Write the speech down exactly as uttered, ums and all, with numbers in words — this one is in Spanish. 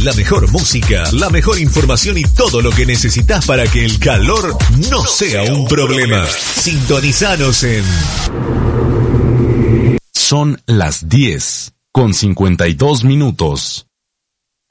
La mejor música, la mejor información y todo lo que necesitas para que el calor no sea un problema. Sintonizanos en... Son las diez con cincuenta y dos minutos.